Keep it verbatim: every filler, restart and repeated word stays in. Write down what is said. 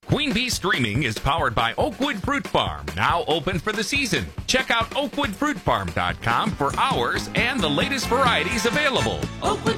Queen Bee Streaming is powered by Oakwood Fruit Farm, now open for the season. Check out oakwood fruit farm dot com for hours and the latest varieties available. Oakwood